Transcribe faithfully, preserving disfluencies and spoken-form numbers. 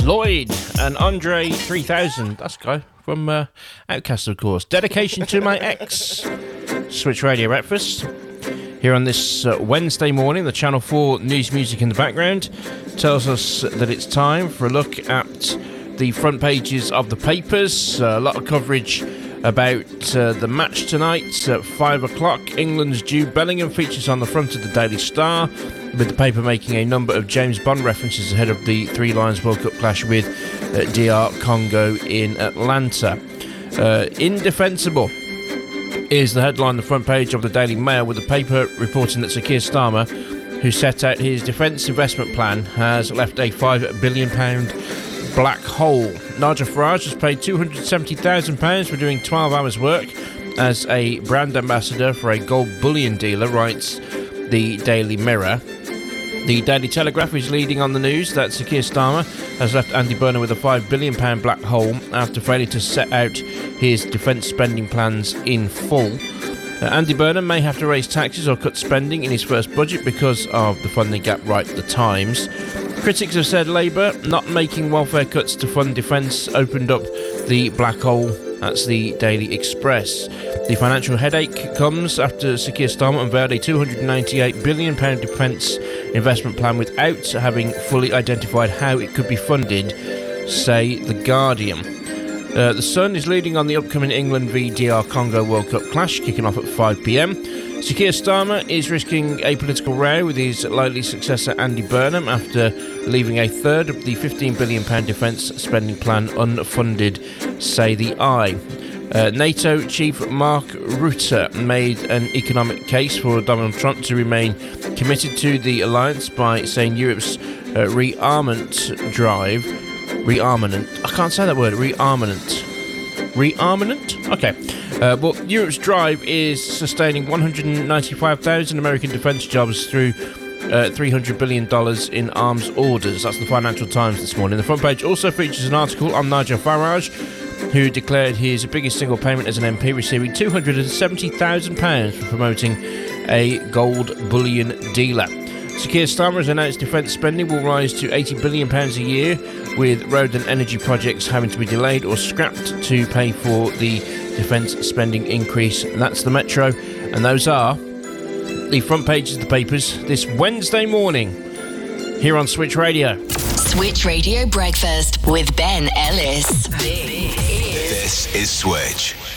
Lloyd and Andre three thousand. That's a guy from uh, Outcast, of course. Dedication to my ex. Switch Radio Breakfast. Here on this uh, Wednesday morning, the Channel four news music in the background tells us that it's time for a look at the front pages of the papers. Uh, a lot of coverage about uh, the match tonight at five o'clock. England's Jude Bellingham features on the front of the Daily Star, with the paper making a number of James Bond references ahead of the Three Lions World Cup clash with uh, D R Congo in Atlanta. Uh, indefensible is the headline on the front page of the Daily Mail, with the paper reporting that Sir Keir Starmer, who set out his defence investment plan, has left a five billion pounds black hole. Nigel Farage has paid two hundred seventy thousand pounds for doing twelve hours work as a brand ambassador for a gold bullion dealer, writes the Daily Mirror. The Daily Telegraph is leading on the news that Sir Keir Starmer has left Andy Burnham with a five billion pounds black hole after failing to set out his defence spending plans in full. Uh, Andy Burnham may have to raise taxes or cut spending in his first budget because of the funding gap, write the Times. Critics have said Labour not making welfare cuts to fund defence opened up the black hole. That's the Daily Express. The financial headache comes after Sir Keir Starmer unveiled a two hundred ninety-eight billion pounds defence investment plan without having fully identified how it could be funded, say The Guardian. Uh, the Sun is leading on the upcoming England v D R Congo World Cup clash, kicking off at five p.m. Sir Keir Starmer is risking a political row with his likely successor Andy Burnham after leaving a third of the fifteen billion pounds defence spending plan unfunded, say The Eye. Uh, NATO chief Mark Rutte made an economic case for Donald Trump to remain committed to the alliance by saying Europe's uh, rearmament drive, rearmament, I can't say that word, rearmament, rearmament? Okay. Uh, well, Europe's drive is sustaining one hundred ninety-five thousand American defence jobs through uh, three hundred billion dollars in arms orders. That's the Financial Times this morning. The front page also features an article on Nigel Farage, who declared his biggest single payment as an M P, receiving two hundred seventy thousand pounds for promoting a gold bullion dealer. Sir Keir Starmer has announced defence spending will rise to eighty billion pounds a year, with road and energy projects having to be delayed or scrapped to pay for the defence spending increase. That's the Metro, and those are the front pages of the papers this Wednesday morning here on Switch Radio. Switch Radio Breakfast with Ben Ellis. This is Switch.